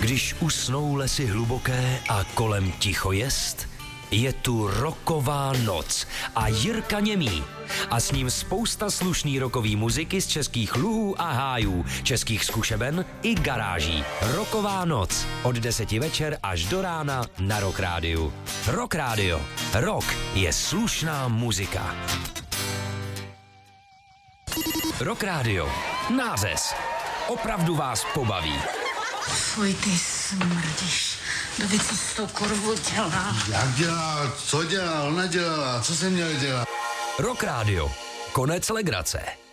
Když usnou lesy hluboké a kolem ticho jest, je tu rocková noc a Jirka Němý. A s ním spousta slušný rockový muziky z českých luhů a hájů, českých zkušeben i garáží. Rocková noc od 10 večer až do rána na Rock Rádiu. Rock Rádio. Rock je slušná muzika. Rock Rádio. Nářez. Opravdu vás pobaví. Fuj, ty smrdíš. David, co s tou kurvou dělá? Jak dělá? Co dělá? Ona dělala. Co jsem měl dělat? Rock Rádio. Konec legrace.